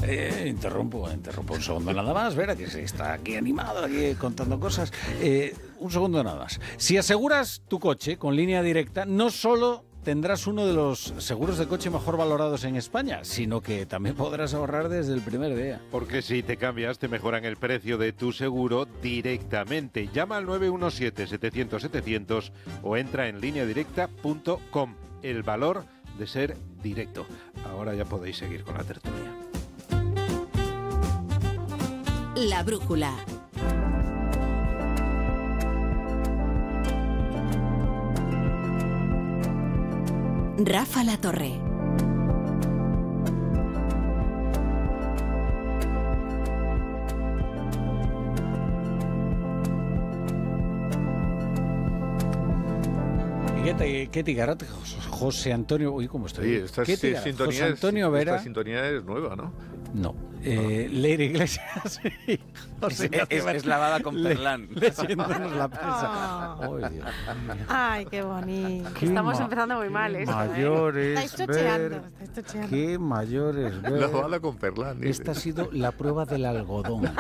Interrumpo un segundo nada más, verá que se está aquí animado, aquí contando cosas. Un segundo nada más. Si aseguras tu coche con Línea Directa, no solo tendrás uno de los seguros de coche mejor valorados en España, sino que también podrás ahorrar desde el primer día. Porque si te cambias, te mejoran el precio de tu seguro directamente. Llama al 917-700-700 o entra en lineadirecta.com. El valor de ser directo. Ahora ya podéis seguir con la tertulia. La brújula. Rafa La Torre. ¿Qué tigarate, José Antonio? Uy, ¿cómo estoy? Sí, esta José Antonio Vera. Esta sintonía es nueva, ¿no? No. Leire Iglesias. Es lavada con perlán. Leyéndonos la prensa. Oh. Oh, Dios mío. Ay, qué bonito. Qué Estamos empezando muy mal esto. Mayores, Estáis chocheando, estáis chocheando. Qué mayores, ver. La bala con perlán. dice. Esta ha sido la prueba del algodón. De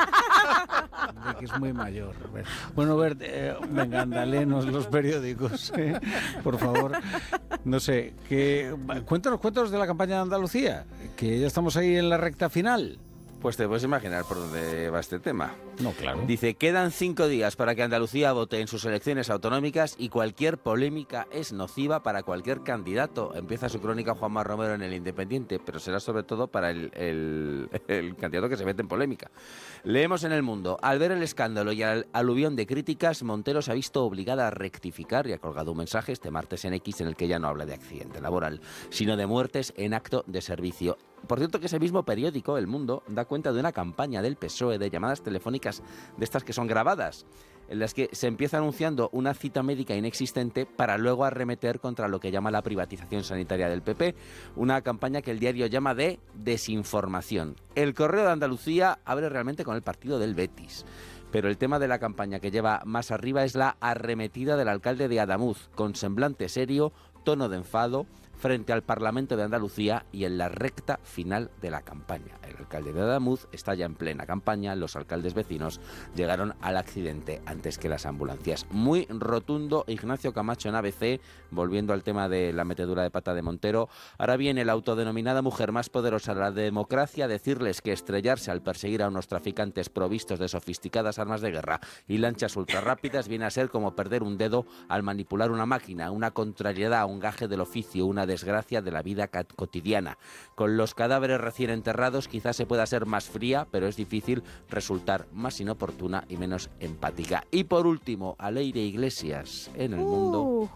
que es muy mayor. Bueno, Bert, venga, anda, léenos los periódicos, por favor. No sé, cuéntanos de la campaña de Andalucía, que ya estamos ahí en la recta final. Pues te puedes imaginar por dónde va este tema. No, claro. Dice, quedan 5 días para que Andalucía vote en sus elecciones autonómicas y cualquier polémica es nociva para cualquier candidato. Empieza su crónica Juanma Romero en El Independiente, pero será sobre todo para el candidato que se mete en polémica. Leemos en El Mundo, al ver el escándalo y al aluvión de críticas, Montero se ha visto obligada a rectificar y ha colgado un mensaje este martes en X en el que ya no habla de accidente laboral, sino de muertes en acto de servicio. Por cierto que ese mismo periódico, El Mundo, da cuenta de una campaña del PSOE de llamadas telefónicas de estas que son grabadas, en las que se empieza anunciando una cita médica inexistente para luego arremeter contra lo que llama la privatización sanitaria del PP, una campaña que el diario llama de desinformación. El Correo de Andalucía abre realmente con el partido del Betis. Pero el tema de la campaña que lleva más arriba es la arremetida del alcalde de Adamuz, con semblante serio, tono de enfado, frente al Parlamento de Andalucía y en la recta final de la campaña. El alcalde de Adamuz está ya en plena campaña, los alcaldes vecinos llegaron al accidente antes que las ambulancias. Muy rotundo Ignacio Camacho en ABC, volviendo al tema de la metedura de pata de Montero. Ahora viene la autodenominada mujer más poderosa de la democracia a decirles que estrellarse al perseguir a unos traficantes provistos de sofisticadas armas de guerra y lanchas ultrarrápidas viene a ser como perder un dedo al manipular una máquina, una contrariedad a un gaje del oficio, una desgracia de la vida cotidiana. Con los cadáveres recién enterrados quizás se pueda ser más fría, pero es difícil resultar más inoportuna y menos empática. Y por último, a Leire Iglesias en El Mundo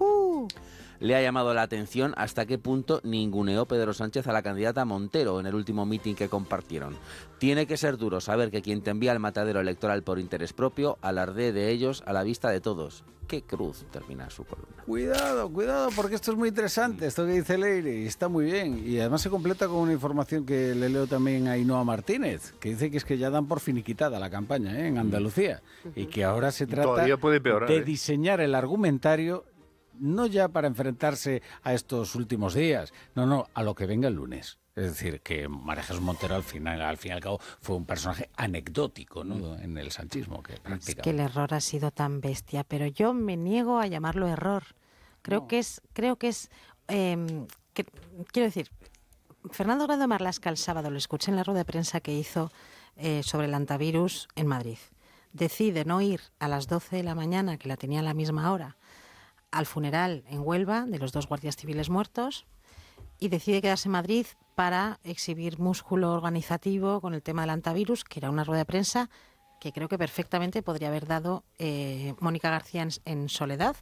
le ha llamado la atención hasta qué punto ninguneó Pedro Sánchez a la candidata Montero en el último mitin que compartieron. Tiene que ser duro saber que quien te envía al matadero electoral por interés propio alardee de ellos a la vista de todos. Qué cruz, termina su columna. Cuidado, porque esto es muy interesante, esto que dice Leire, y está muy bien. Y además se completa con una información que le leo también a Ainhoa Martínez, que dice que es que ya dan por finiquitada la campaña en Andalucía, y que ahora se trata de diseñar el argumentario, no ya para enfrentarse a estos últimos días, no, a lo que venga el lunes. Es decir, que María Jesús Montero al fin y al cabo fue un personaje anecdótico, ¿no?, en el sanchismo. Es que el error ha sido tan bestia, pero yo me niego a llamarlo error. Quiero decir, Fernando Grande Marlaska el sábado, lo escuché en la rueda de prensa que hizo sobre el antivirus en Madrid. Decide no ir a las 12 de la mañana, que la tenía a la misma hora, al funeral en Huelva de los 2 guardias civiles muertos, y decide quedarse en Madrid para exhibir músculo organizativo con el tema del antivirus, que era una rueda de prensa que creo que perfectamente podría haber dado Mónica García en soledad,